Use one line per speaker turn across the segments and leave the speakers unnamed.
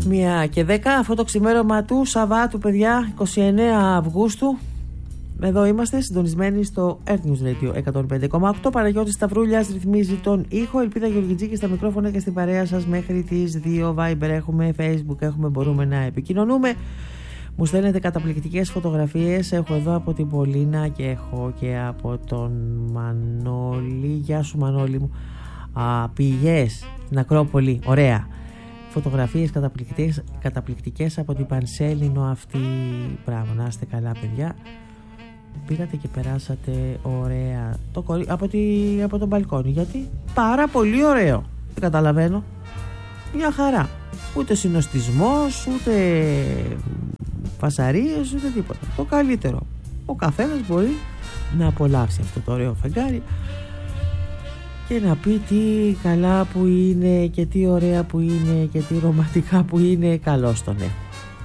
1:10 αυτό το ξημέρωμα του Σαββάτου, παιδιά, 29 Αυγούστου. Εδώ είμαστε συντονισμένοι στο Earth News Radio 105,8. Παναγιώτης Σταυρούλιας ρυθμίζει τον ήχο. Ελπίδα Γεωργιτζίκη στα μικρόφωνα και στην παρέα σας μέχρι τις 2. Viber έχουμε, Facebook έχουμε, μπορούμε να επικοινωνούμε. Μου στέλνετε καταπληκτικές φωτογραφίες. Έχω εδώ από την Πολίνα και έχω και από τον Μανώλη. Γεια σου Μανώλη μου. Πηγές στην Ακρόπολη, ωραία. Φωτογραφίες καταπληκτικές από την Πανσέλινο αυτή. Μπράβο, να είστε καλά παιδιά. Πήγατε και περάσατε ωραία από το μπαλκόνι. Γιατί πάρα πολύ ωραίο. Δεν καταλαβαίνω. Μια χαρά. Ούτε συνοστισμός, ούτε φασαρίες, ούτε τίποτα. Το καλύτερο. Ο καθένας μπορεί να απολαύσει αυτό το ωραίο φεγγάρι και να πει τι καλά που είναι και τι ωραία που είναι και τι ρομαντικά που είναι. Καλώς τον έχω.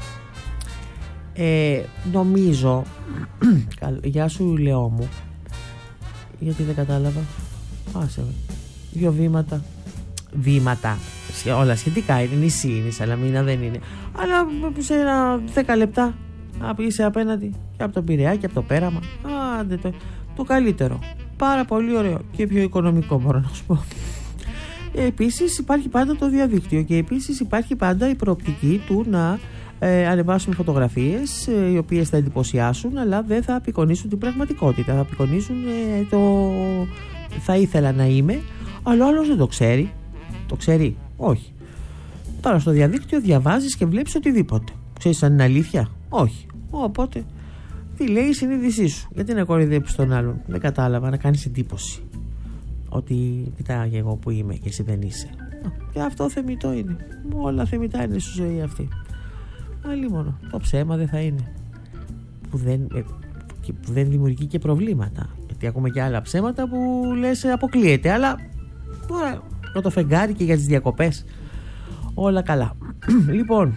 Νομίζω γεια σου Λεό μου. Γιατί δεν κατάλαβα. Άσε δύο βήματα όλα σχετικά είναι. Νησί είναι, Σαλαμίνα δεν είναι. Αλλά σε ένα 10 λεπτά είσαι απέναντι και από το Πειραιά και από το Πέραμα. Άντε το καλύτερο. Πάρα πολύ ωραίο και πιο οικονομικό, μπορώ να σου πω. Επίσης υπάρχει πάντα το διαδίκτυο και επίσης υπάρχει πάντα η προοπτική του να ανεβάσουμε φωτογραφίες οι οποίες θα εντυπωσιάσουν, αλλά δεν θα απεικονίσουν την πραγματικότητα. Θα απεικονίσουν το θα ήθελα να είμαι, αλλά άλλος δεν το ξέρει. Το ξέρει? Όχι. Τώρα στο διαδίκτυο διαβάζεις και βλέπεις οτιδήποτε. Ξέρεις αν είναι αλήθεια? Όχι. Οπότε τι λέει η συνείδησή σου? Γιατί να κοροϊδέψεις τον άλλον? Δεν κατάλαβα. Να κάνεις εντύπωση ότι κοιτάγε εγώ που είμαι και εσύ δεν είσαι. Και αυτό θεμιτό είναι. Όλα θεμιτά είναι στη ζωή αυτή. Αλλή μόνο. Το ψέμα δεν θα είναι. Που δεν δημιουργεί και προβλήματα. Γιατί ακούμε και άλλα ψέματα που λες αποκλείεται. Αλλά τώρα για το φεγγάρι και για τις διακοπές όλα καλά. Λοιπόν,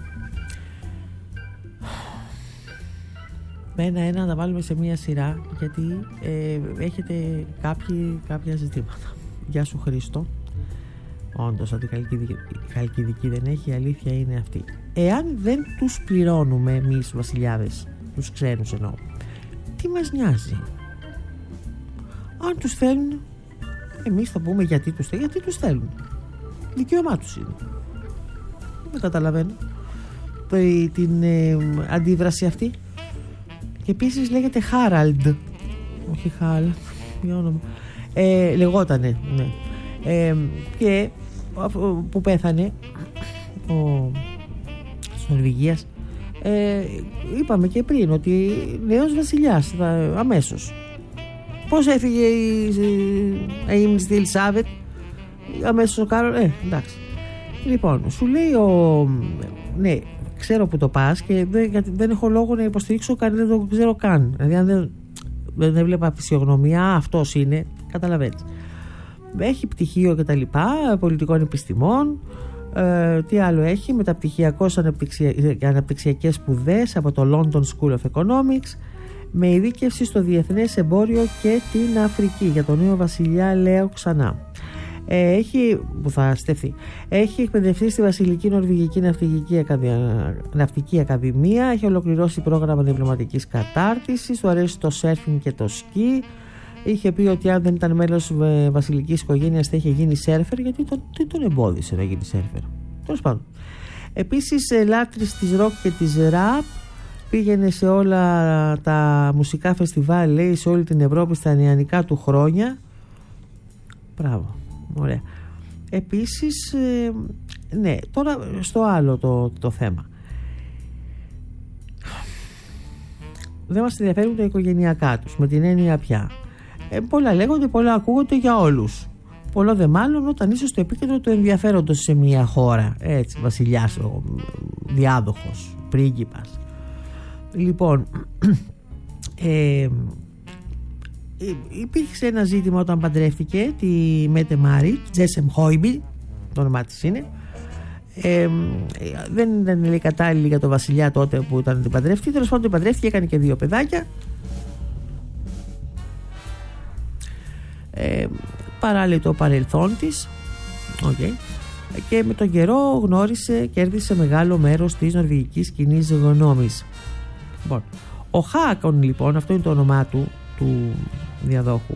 ένα να τα βάλουμε σε μια σειρά, γιατί έχετε κάποια ζητήματα. Γεια σου Χρήστο. Όντως ότι Χαλκιδική δεν έχει, η αλήθεια είναι αυτή. Εάν δεν τους πληρώνουμε εμείς βασιλιάδες, τους ξένους εννοώ, τι μας νοιάζει? Αν τους θέλουν, εμείς θα πούμε γιατί τους θέλουν. Δικαίωμά τους είναι. Δεν καταλαβαίνω την αντίδραση αυτή. Και επίσης λέγεται Χάραλντ. Όχι Χάλαντ, για όνομα. Λεγότανε, ναι. Και που πέθανε της Νορβηγίας, είπαμε και πριν ότι νέος βασιλιάς αμέσως. Πώς έφυγε η Μνηστή Ελισάβετ, αμέσως ο Κάρολ, εντάξει. Λοιπόν, σου λέει ναι, ξέρω που το πας και δεν έχω λόγο να υποστηρίξω δεν το ξέρω καν. Δηλαδή αν δεν έβλεπα φυσιογνωμία, αυτός είναι, καταλαβαίνεις. Έχει πτυχίο και τα λοιπά, πολιτικών επιστημών. Τι άλλο έχει? Μεταπτυχιακός αναπτυξιακές σπουδές από το London School of Economics, με ειδίκευση στο διεθνές εμπόριο και την Αφρική. Για τον νέο βασιλιά λέω ξανά. Που θα στεφθεί. Έχει εκπαιδευτεί στη Βασιλική Νορβηγική Ναυτική Ακαδημία. Έχει ολοκληρώσει πρόγραμμα διπλωματικής κατάρτισης. Του αρέσει το σέρφινγκ και το σκι. Είχε πει ότι αν δεν ήταν μέλος βασιλικής οικογένειας θα είχε γίνει σέρφερ, γιατί τον εμπόδισε να γίνει σέρφερ. Τέλος πάντων. Επίσης λάτρης της ροκ και της ραπ. Πήγαινε σε όλα τα μουσικά φεστιβάλ, λέει, σε όλη την Ευρώπη στα νεανικά του χρόνια. Μπράβο, ωραία. Επίσης, ναι, τώρα στο άλλο το θέμα. Δεν μας ενδιαφέρουν τα οικογενειακά τους, με την έννοια πια. Πολλά λέγονται, πολλά ακούγονται για όλους. Πολλό δε μάλλον όταν είσαι στο επίκεντρο του ενδιαφέροντος σε μια χώρα. Έτσι, βασιλιάς, διάδοχος, πρίγκιπας. Λοιπόν, υπήρξε ένα ζήτημα όταν παντρεύτηκε τη Μέτε Μάρι, Τζέσεμ Χόιμπι, το όνομά της είναι. Δεν ήταν, λέει, κατάλληλη για τον βασιλιά τότε που ήταν την παντρεύτηκε. Τέλος πάντων την παντρεύτηκε, έκανε και 2 παιδάκια.
Παράλληλο το παρελθόν της. Okay.
και με τον καιρό κέρδισε μεγάλο μέρος της νορβηγικής κοινής γνώμης. Λοιπόν, ο Χάκον, λοιπόν, αυτό είναι το όνομά του διαδόχου,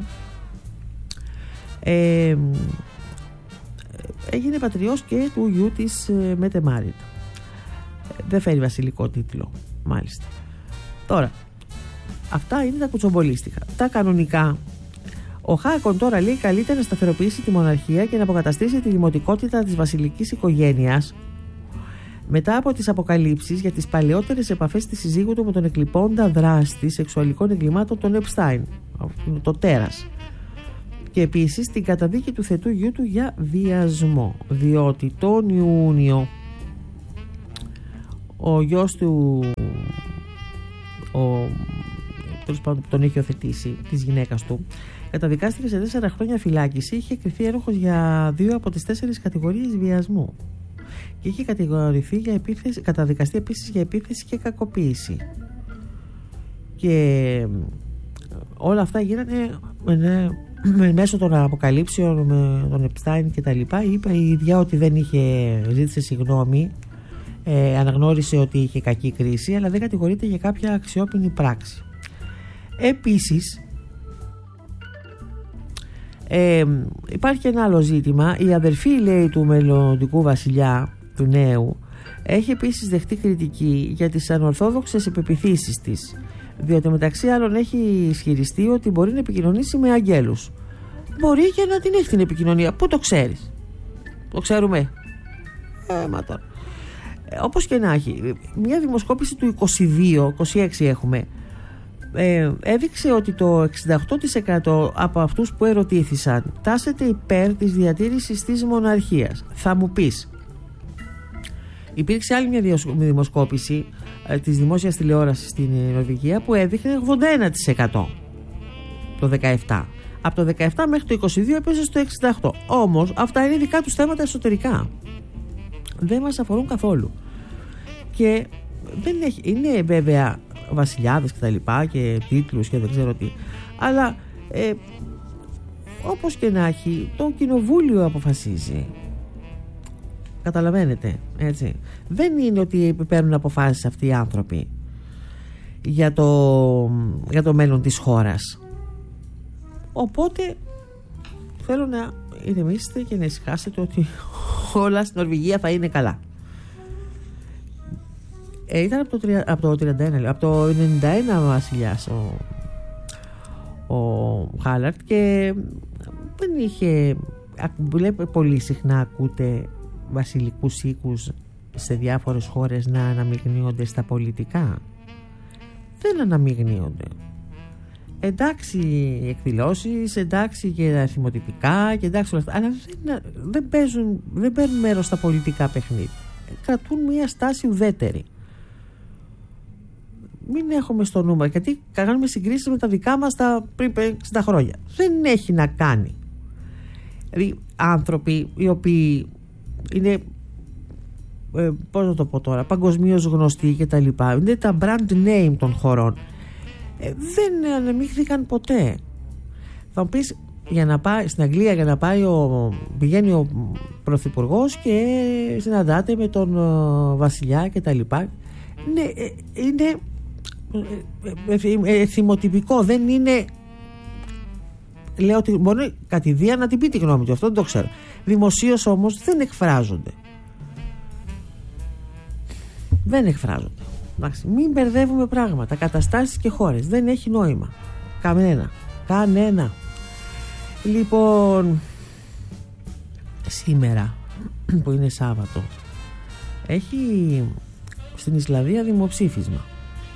έγινε πατριός και του γιου της Μέτε Μάριτ. Δεν φέρει βασιλικό τίτλο, μάλιστα. Τώρα, αυτά είναι τα κουτσομπολίστικα. Τα κανονικά, ο Χάκον τώρα λέει καλείται να σταθεροποιήσει τη μοναρχία και να αποκαταστήσει τη δημοτικότητα της βασιλικής οικογένειας μετά από τις αποκαλύψεις για τις παλαιότερες επαφές της συζύγου του με τον εκλειπώντα δράστη σεξουαλικών εγκλημάτων τον Επστάιν, το τέρας, και επίσης την καταδίκη του θετού γιού του για βιασμό, διότι τον Ιούνιο ο γιος του, τέλος πάντων, που τον είχε υιοθετήσει, της γυναίκας του, καταδικάστηκε σε 4 χρόνια φυλάκιση. Είχε κριθεί ένοχος για 2 από τις 4 κατηγορίες βιασμού και είχε καταδικαστεί επίσης για επίθεση και κακοποίηση. Και όλα αυτά γίνανε μέσω των αποκαλύψεων με τον Επστάιν και τα λοιπά. Είπε η ίδια ότι δεν ζήτησε συγγνώμη, αναγνώρισε ότι είχε κακή κρίση, αλλά δεν κατηγορείται για κάποια αξιόπινη πράξη. Επίσης υπάρχει και ένα άλλο ζήτημα. Η αδερφή, λέει, του μελλοντικού βασιλιά, του νέου, έχει επίσης δεχτεί κριτική για τις ανορθόδοξες επεποιθήσεις της, διότι μεταξύ άλλων έχει ισχυριστεί ότι μπορεί να επικοινωνήσει με αγγέλους. Μπορεί και να την έχει την επικοινωνία. Πού το ξέρεις? Το ξέρουμε. Μα τώρα. Όπως και να έχει, μια δημοσκόπηση του 22-26 έχουμε, έδειξε ότι το 68% από αυτούς που ερωτήθησαν τάσεται υπέρ της διατήρησης της μοναρχίας. Θα μου πεις, υπήρξε άλλη μια δημοσκόπηση της δημόσιας τηλεόρασης στην Νορβηγία που έδειχνε 81% το 17. Από το 17 μέχρι το 22 έπεσε στο 68. Όμως αυτά είναι δικά τους θέματα εσωτερικά, δεν μας αφορούν καθόλου. Και είναι βέβαια βασιλιάδες και τα λοιπά και τίτλους και δεν ξέρω τι, αλλά όπως και να έχει, το κοινοβούλιο αποφασίζει. Καταλαβαίνετε, έτσι? Δεν είναι ότι παίρνουν αποφάσεις αυτοί οι άνθρωποι για το μέλλον της χώρας. Οπότε θέλω να ηρεμήσετε και να ησυχάσετε ότι όλα στην Νορβηγία θα είναι καλά. Ήταν από το 31, από το 91 βασιλιάς ο Χάλαρτ, και δεν είχε, πολύ συχνά ακούτε βασιλικούς οίκους σε διάφορες χώρες να αναμειγνύονται στα πολιτικά. Δεν αναμειγνύονται. Εντάξει εκδηλώσεις, εντάξει και θυμοτυπικά και εντάξει όλα αυτά, αλλά δεν παίρνουν μέρος στα πολιτικά παιχνίδια. Κρατούν μια στάση ουδέτερη. Μην έχουμε στο νου μας, γιατί κάνουμε συγκρίσεις με τα δικά μας τα πριν 60 χρόνια. Δεν έχει να κάνει. Δηλαδή άνθρωποι οι οποίοι είναι, πώς να το πω τώρα, παγκοσμίως γνωστοί και τα λοιπά, είναι τα brand name των χωρών, δεν ανεμίχθηκαν ποτέ. Θα μου πεις, για να πάει στην Αγγλία, για να πάει πηγαίνει ο πρωθυπουργός και συναντάται με τον βασιλιά και τα λοιπά. Είναι θυμοτυπικό, δεν είναι. Λέω ότι μπορεί κατηδία να την πει τη γνώμη του, αυτό δεν το ξέρω. Δημοσίως όμως δεν εκφράζονται. Δεν εκφράζονται. Εντάξει, μην μπερδεύουμε πράγματα, καταστάσεις και χώρες. Δεν έχει νόημα. Κανένα. Λοιπόν, σήμερα που είναι Σάββατο, έχει στην Ισλανδία δημοψήφισμα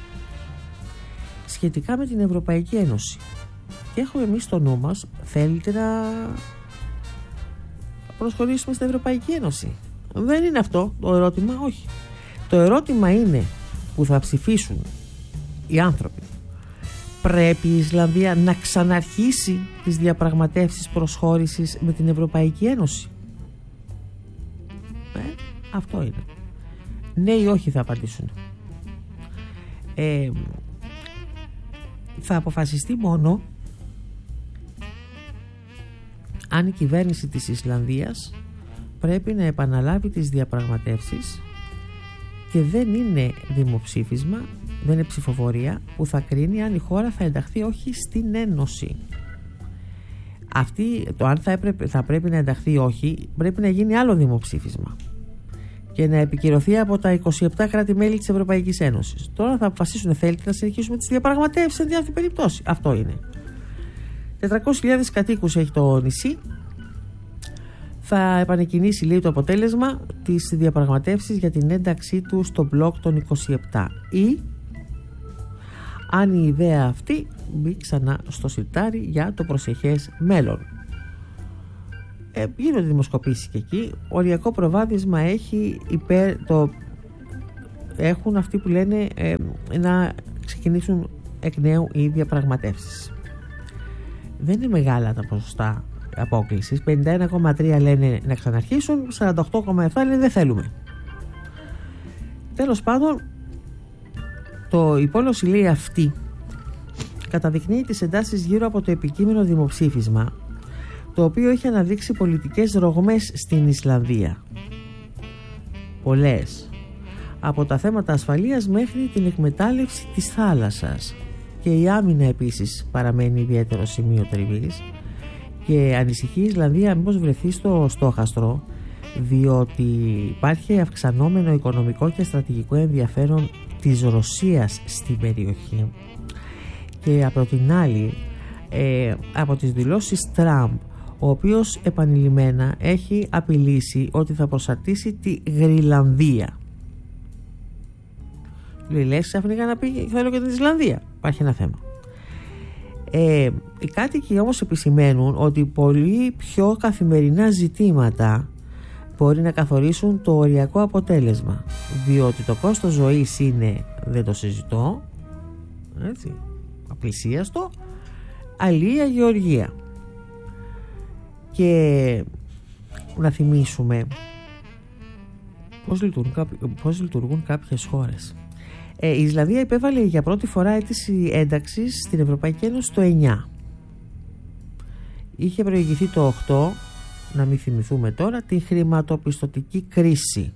σχετικά με την Ευρωπαϊκή Ένωση. Και έχουμε εμείς στο νου μας, θέλετε να προσχωρήσουμε στην Ευρωπαϊκή Ένωση? Δεν είναι αυτό το ερώτημα, όχι. Το ερώτημα είναι, που θα ψηφίσουν οι άνθρωποι, πρέπει η Ισλανδία να ξαναρχίσει τις διαπραγματεύσεις προσχώρησης με την Ευρωπαϊκή Ένωση? Αυτό είναι. Ναι ή όχι θα απαντήσουν. Θα αποφασιστεί μόνο αν η κυβέρνηση της Ισλανδίας πρέπει να επαναλάβει τις διαπραγματεύσεις και δεν είναι δημοψήφισμα, δεν είναι ψηφοφορία που θα κρίνει αν η χώρα θα ενταχθεί όχι στην Ένωση. Το αν θα πρέπει να ενταχθεί ή όχι πρέπει να γίνει άλλο δημοψήφισμα και να επικυρωθεί από τα 27 κράτη-μέλη της Ευρωπαϊκής Ένωσης. Τώρα θα αποφασίσουν, θέλετε να συνεχίσουμε τις διαπραγματεύσεις σε διάφορη περίπτωση. Αυτό είναι. 400.000 κατοίκους έχει το νησί. Θα επανεκκινήσει, λέει, το αποτέλεσμα της διαπραγματεύσεις για την ένταξή του στο μπλοκ των 27, ή αν η ιδέα αυτή μπει ξανά στο σιρτάρι για το προσεχές μέλλον. Γίνονται δημοσκοπήσεις και εκεί. Οριακό προβάδισμα έχει έχουν αυτοί που λένε να ξεκινήσουν εκ νέου οι διαπραγματεύσεις. Δεν είναι μεγάλα τα ποσοστά απόκλησης. 51,3 λένε να ξαναρχίσουν, 48,7 λένε δεν θέλουμε. Τέλος πάντων, η πόλωση, λέει, αυτή καταδεικνύει τις εντάσεις γύρω από το επικείμενο δημοψήφισμα, το οποίο έχει αναδείξει πολιτικές ρογμές στην Ισλανδία. Πολλές. Από τα θέματα ασφαλείας μέχρι την εκμετάλλευση της θάλασσας. Και η άμυνα επίσης παραμένει ιδιαίτερο σημείο τριβής. Και ανησυχεί η Ισλανδία μήπως βρεθεί στο στόχαστρο, διότι υπάρχει αυξανόμενο οικονομικό και στρατηγικό ενδιαφέρον της Ρωσίας στην περιοχή. Και από την άλλη, από τις δηλώσεις Τραμπ, ο οποίος επανειλημμένα έχει απειλήσει ότι θα προσαρτήσει τη Γρυλανδία. Λες ξαφνικά να πει θέλω και την Ισλανδία. Υπάρχει ένα θέμα. Οι κάτοικοι όμως επισημαίνουν ότι πολύ πιο καθημερινά ζητήματα μπορεί να καθορίσουν το οριακό αποτέλεσμα, διότι το κόστος ζωής είναι, δεν το συζητώ, έτσι, απλησίαστο, αλία, γεωργία. Και να θυμίσουμε πώς λειτουργούν κάποιες χώρες. Η Ισλανδία υπέβαλε για πρώτη φορά αίτηση ένταξης στην Ευρωπαϊκή Ένωση το 9. Είχε προηγηθεί το 8, να μην θυμηθούμε τώρα, την χρηματοπιστωτική κρίση.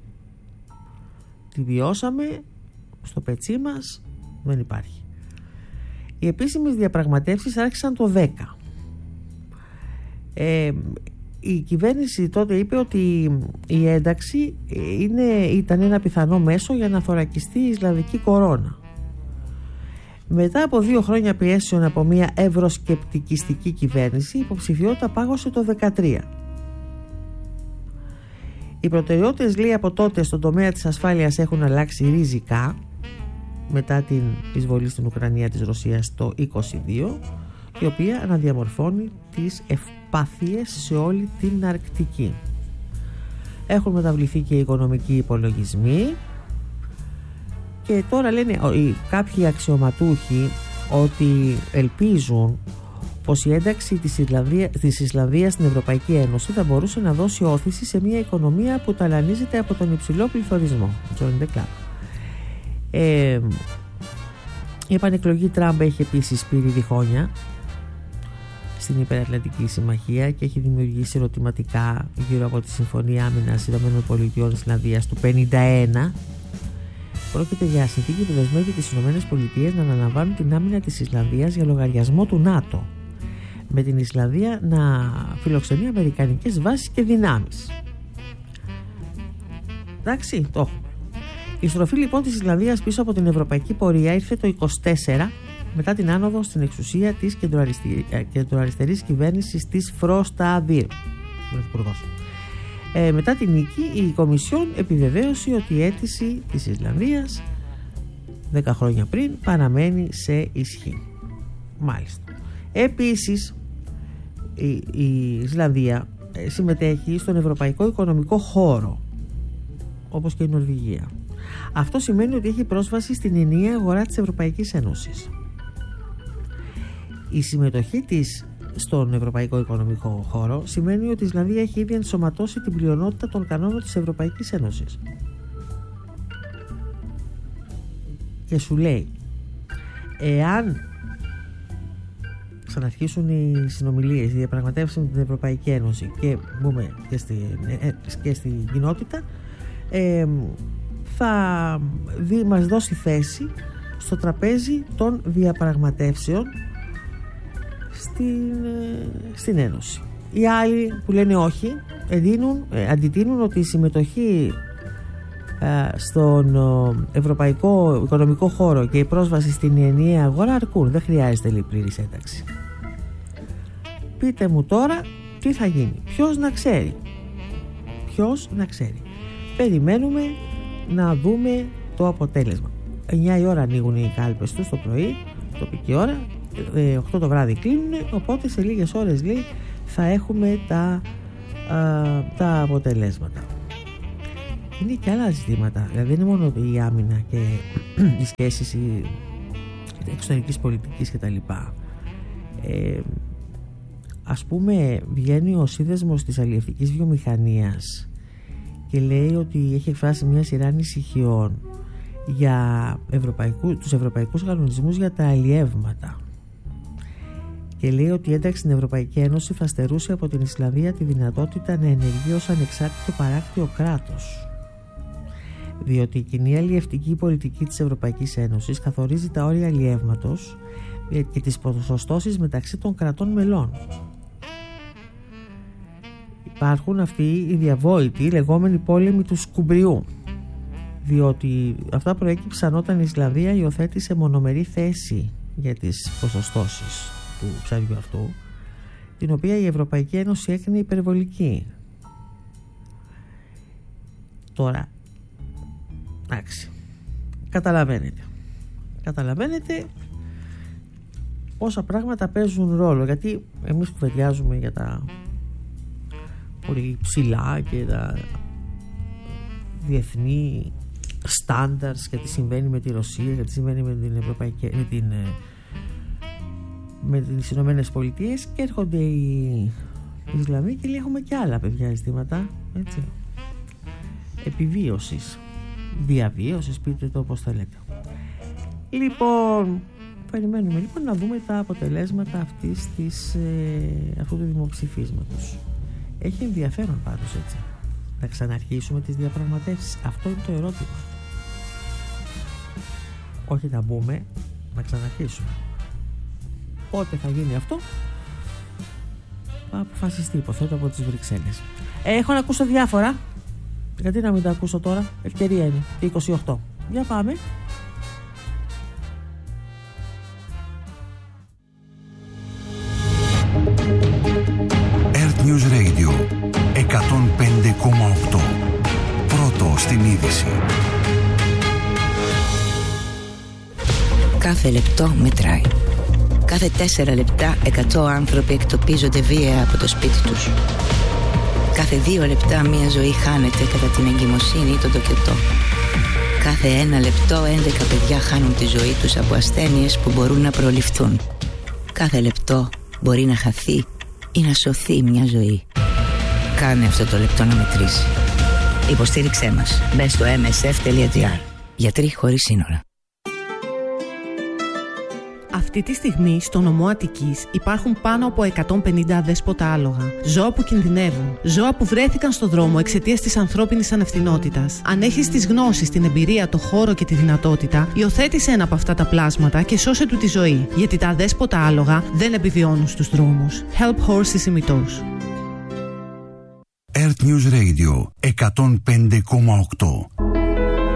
Τη βιώσαμε, στο πετσί μας δεν υπάρχει. Οι επίσημες διαπραγματεύσεις άρχισαν το 10. Η κυβέρνηση τότε είπε ότι η ένταξη ήταν ένα πιθανό μέσο για να θωρακιστεί η Ισλανδική κορώνα. Μετά από 2 χρόνια πιέσεων από μια ευρωσκεπτικιστική κυβέρνηση, η υποψηφιότητα πάγωσε το 2013. Οι προτεραιότητες, λέει, από τότε στον τομέα της ασφάλειας έχουν αλλάξει ριζικά μετά την εισβολή στην Ουκρανία της Ρωσίας το 2022, η οποία αναδιαμορφώνει τις ευπάθειες σε όλη την Αρκτική. Έχουν μεταβληθεί και οι οικονομικοί υπολογισμοί και τώρα λένε κάποιοι αξιωματούχοι ότι ελπίζουν πως η ένταξη της Ισλανδίας στην Ευρωπαϊκή Ένωση θα μπορούσε να δώσει όθηση σε μια οικονομία που ταλανίζεται από τον υψηλό πληθωρισμό. Join the club. Η επανεκλογή Τραμπ έχει επίσης πήρει διχόνια στην Υπερατλαντική Συμμαχία και έχει δημιουργήσει ερωτηματικά γύρω από τη Συμφωνία Άμυνας ΗΠΑ Ισλανδίας του 1951. Πρόκειται για συνθήκη που δεσμεύει τις ΗΠΑ να αναλαμβάνουν την άμυνα της Ισλανδίας για λογαριασμό του ΝΑΤΟ, με την Ισλανδία να φιλοξενεί αμερικανικές βάσεις και δυνάμεις. Εντάξει, το έχουμε. Η στροφή λοιπόν της Ισλανδίας πίσω από την ευρωπαϊκή πορεία ήρθε το 24, μετά την άνοδο στην εξουσία της κεντροαριστερής κυβέρνησης της Φροσταδίρ. Μετά την νίκη, η Κομισιόν επιβεβαίωσε ότι η αίτηση της Ισλανδίας 10 χρόνια πριν παραμένει σε ισχύ. Μάλιστα. Επίσης, η Ισλανδία συμμετέχει στον Ευρωπαϊκό Οικονομικό Χώρο, όπως και η Νορβηγία. Αυτό σημαίνει ότι έχει πρόσβαση στην ενιαία αγορά της Ευρωπαϊκής Ένωσης. Η συμμετοχή της στον Ευρωπαϊκό Οικονομικό Χώρο σημαίνει ότι η Ισλανδία έχει ήδη ενσωματώσει την πλειονότητα των κανόνων της Ευρωπαϊκής Ένωσης. Και σου λέει, εάν ξαναρχίσουν οι συνομιλίες, οι διαπραγματεύσεις με την Ευρωπαϊκή Ένωση και μπούμε και στην κοινότητα, θα μας δώσει θέση στο τραπέζι των διαπραγματεύσεων στην Ένωση. Οι άλλοι που λένε όχι αντιτείνουν ότι η συμμετοχή στον ευρωπαϊκό οικονομικό χώρο και η πρόσβαση στην ενιαία αγορά αρκούν, δεν χρειάζεται πλήρης ένταξη. Πείτε μου τώρα τι θα γίνει, ποιος να ξέρει. Περιμένουμε να δούμε το αποτέλεσμα. 9 η ώρα ανοίγουν οι κάλπες τους το πρωί, τοπική ώρα, 8 το βράδυ κλείνουν, οπότε σε λίγες ώρες, λέει, θα έχουμε τα αποτελέσματα. Είναι και άλλα ζητήματα, δηλαδή δεν είναι μόνο η άμυνα και οι σχέσεις εξωτερικής πολιτικής κτλ. Ας πούμε, βγαίνει ο σύνδεσμος της αλλιευτικής βιομηχανίας και λέει ότι έχει εκφράσει μια σειρά ανησυχιών για τους ευρωπαϊκούς κανονισμούς για τα αλλιεύματα και λέει ότι η ένταξη στην Ευρωπαϊκή Ένωση θα στερούσε από την Ισλανδία τη δυνατότητα να ενεργεί ως ανεξάρτητο παράκτιο κράτος, διότι η κοινή αλλιευτική πολιτική της Ευρωπαϊκής Ένωσης καθορίζει τα όρια αλλιεύματος και τις ποσοστώσεις μεταξύ των κρατών μελών. Υπάρχουν αυτοί οι διαβόητοι λεγόμενοι πόλεμοι του σκουμπριού, διότι αυτά προέκυψαν όταν η Ισλανδία υιοθέτησε μονομερή θέση για τις ποσοστώσεις του ψαριού αυτού, την οποία η Ευρωπαϊκή Ένωση έκρινε υπερβολική. Τώρα, εντάξει, καταλαβαίνετε πόσα πράγματα παίζουν ρόλο, γιατί εμείς κουβεντιάζουμε για τα πολύ ψηλά και τα διεθνή στάνταρς και τι συμβαίνει με τη Ρωσία και τι συμβαίνει με τις Ηνωμένες Πολιτείες, και έρχονται οι Ισλαμοί και λέει έχουμε και άλλα παιδιά ζητήματα, έτσι, επιβίωσης, διαβίωσης, πείτε το όπως θέλετε. Λοιπόν, περιμένουμε λοιπόν να δούμε τα αποτελέσματα αυτού του δημοψηφίσματος. Έχει ενδιαφέρον πάντως, έτσι, να ξαναρχίσουμε τις διαπραγματεύσεις. Αυτό είναι το ερώτημα. Όχι να μπούμε, να ξαναρχίσουμε. Πότε θα γίνει αυτό θα αποφασιστεί, υποθέτω, από τις Βρυξέλλες. Έχω να ακούσω διάφορα. Γιατί να μην τα ακούσω τώρα, ευκαιρία είναι, 28. Για πάμε.
Earth News Radio 105,8. Πρώτο στην είδηση.
Κάθε λεπτό μετράει. Κάθε 4 λεπτά 100 άνθρωποι εκτοπίζονται βία από το σπίτι τους. Κάθε 2 λεπτά μία ζωή χάνεται κατά την εγκυμοσύνη ή τον τοκετό. Κάθε 1 λεπτό 11 παιδιά χάνουν τη ζωή τους από ασθένειες που μπορούν να προληφθούν. Κάθε λεπτό μπορεί να χαθεί ή να σωθεί μια ζωή. Κάνε αυτό το λεπτό να μετρήσει. Υποστήριξέ μας. Μπες στο msf.gr. Γιατροί χωρίς σύνορα.
Αυτή τη στιγμή στο νομό Αττικής υπάρχουν πάνω από 150 αδέσποτα άλογα. Ζώα που κινδυνεύουν. Ζώα που βρέθηκαν στο δρόμο εξαιτίας της ανθρώπινης ανευθυνότητας. Αν έχεις τις γνώσεις, την εμπειρία, το χώρο και τη δυνατότητα, υιοθέτησε ένα από αυτά τα πλάσματα και σώσε του τη ζωή. Γιατί τα αδέσποτα άλογα δεν επιβιώνουν στους δρόμους. Help Horses ημιτός.
Earth News Radio 105,8.